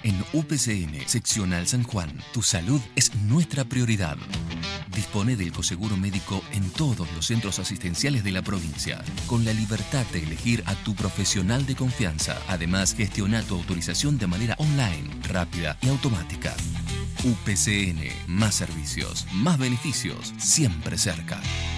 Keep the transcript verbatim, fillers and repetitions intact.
En U P C N, Seccional San Juan, tu salud es nuestra prioridad. Dispone del coseguro médico en todos los centros asistenciales de la provincia, con la libertad de elegir a tu profesional de confianza. Además, gestiona tu autorización de manera online, rápida y automática. U P C N, más servicios, más beneficios, siempre cerca.